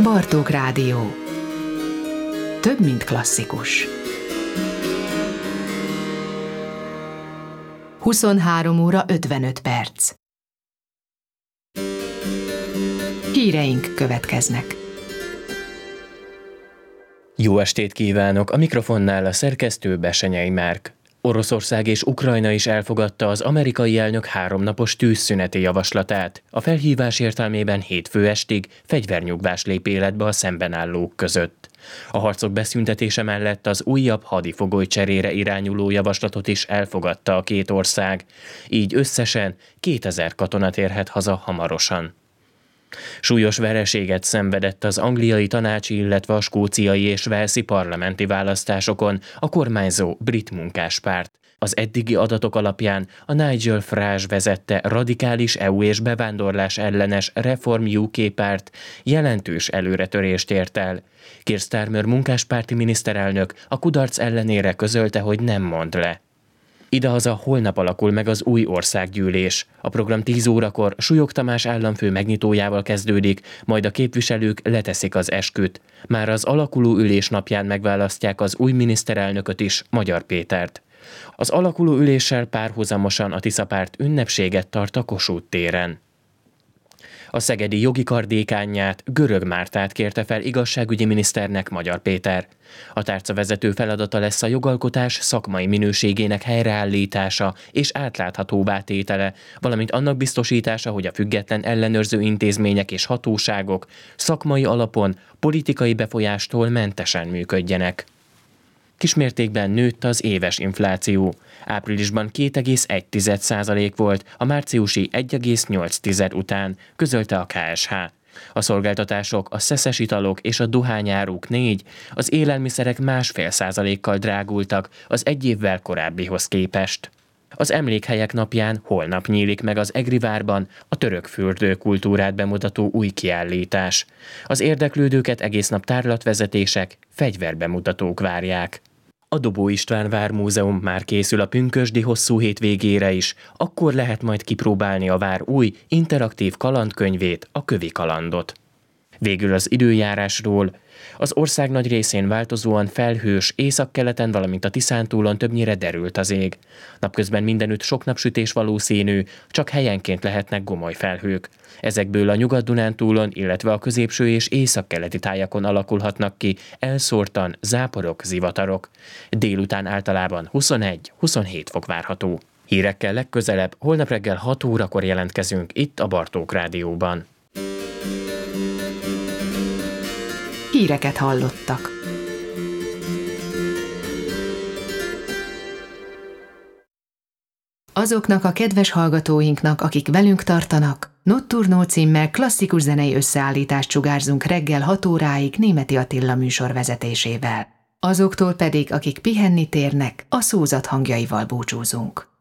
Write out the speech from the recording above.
Bartók Rádió. Több, mint klasszikus. 23 óra 55 perc. Híreink következnek. Jó estét kívánok! A mikrofonnál a szerkesztő Bessenyei Márk. Oroszország és Ukrajna is elfogadta az amerikai elnök 3 napos tűzszüneti javaslatát. A felhívás értelmében hétfő estig fegyvernyugvás lép életbe a szemben állók között. A harcok beszüntetése mellett az újabb hadifogoly cserére irányuló javaslatot is elfogadta a két ország. Így összesen 2000 katona térhet haza hamarosan. Súlyos vereséget szenvedett az angliai tanácsi, illetve a skóciai és walesi parlamenti választásokon a kormányzó brit munkáspárt. Az eddigi adatok alapján a Nigel Farage vezette radikális EU és bevándorlás ellenes Reform UK párt jelentős előretörést ért el. Keir Starmer munkáspárti miniszterelnök a kudarc ellenére közölte, hogy nem mond le. Idehaza holnap alakul meg az új országgyűlés. A program 10 órakor Súlyog Tamás államfő megnyitójával kezdődik, majd a képviselők leteszik az esküt. Már az alakuló ülés napján megválasztják az új miniszterelnököt is, Magyar Pétert. Az alakuló üléssel párhuzamosan a Tisza-párt ünnepséget tart a Kossuth téren. A szegedi jogi kar dékánját, Görög Mártát kérte fel igazságügyi miniszternek Magyar Péter. A tárca vezető feladata lesz a jogalkotás szakmai minőségének helyreállítása és átláthatóvá tétele, valamint annak biztosítása, hogy a független ellenőrző intézmények és hatóságok szakmai alapon politikai befolyástól mentesen működjenek. Kismértékben nőtt az éves infláció. Áprilisban 2,1% volt, a márciusi 1,8 után, közölte a KSH. A szolgáltatások, a szeszes italok és a dohányáruk 4, az élelmiszerek 1,5%-kal drágultak az egy évvel korábbihoz képest. Az Emlékhelyek napján holnap nyílik meg az Egrivárban a török fürdő kultúrát bemutató új kiállítás. Az érdeklődőket egész nap tárlatvezetések, fegyverbemutatók várják. A Dobó István Vármúzeum már készül a pünkösdi hosszú hét végére is, akkor lehet majd kipróbálni a vár új, interaktív kalandkönyvét, a Kövi kalandot. Végül az időjárásról. Az ország nagy részén változóan felhős, északkeleten, valamint a Tiszántúlon többnyire derült az ég. Napközben mindenütt sok napsütés valószínű, csak helyenként lehetnek gomoly felhők. Ezekből a Nyugat-Dunántúlon, illetve a középső és északkeleti tájakon alakulhatnak ki elszórtan záporok, zivatarok. Délután általában 21-27 fok várható. Hírekkel legközelebb, holnap reggel 6 órakor jelentkezünk itt a Bartók Rádióban. Híreket hallottak. Azoknak a kedves hallgatóinknak, akik velünk tartanak, Notturno címmel klasszikus zenei összeállítást sugárzunk reggel 6 óráig Németi Attila műsor vezetésével. Azoktól pedig, akik pihenni térnek, a szózat hangjaival búcsúzunk.